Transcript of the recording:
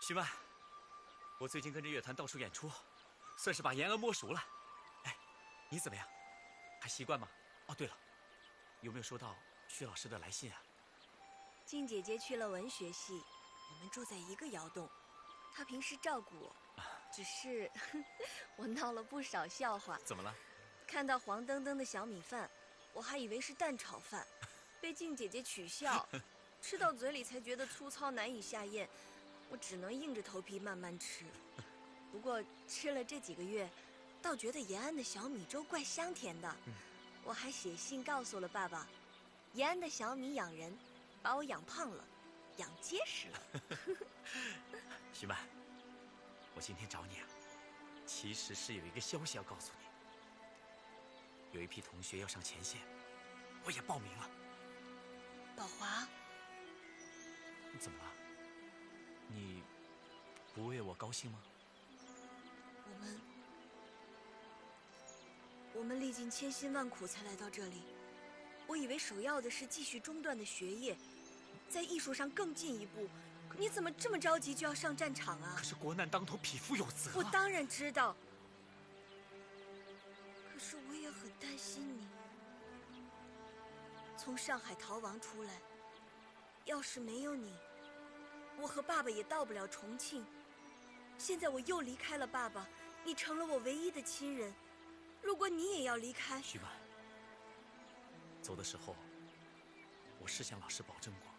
徐曼，我最近跟着乐团到处演出，算是把延安摸熟了。哎，你怎么样？还习惯吗？哦，对了，有没有收到徐老师的来信啊？ 静姐姐去了文学系，我们住在一个窑洞，她平时照顾我，只是我闹了不少笑话。 怎么了？ 看到黄澄澄的小米饭，我还以为是蛋炒饭，被静姐姐取笑，吃到嘴里才觉得粗糙难以下咽，我只能硬着头皮慢慢吃。不过吃了这几个月，倒觉得延安的小米粥怪香甜的。我还写信告诉了爸爸，延安的小米养人，把我养胖了，养结实了。 徐曼，我今天找你啊，其实是有一个消息要告诉你。有一批同学要上前线，我也报名了。 宝华， 你怎么了？你不为我高兴吗？ 我们历尽千辛万苦才来到这里，我以为首要的是继续中断的学业，在艺术上更进一步。你怎么这么着急就要上战场啊？ 可是国难当头，匹夫有责。 我当然知道，可是我也很担心你。从上海逃亡出来，要是没有你，我和爸爸也到不了重庆。现在我又离开了爸爸，你成了我唯一的亲人。如果你也要离开， 徐曼，走的时候，我是向老师保证过，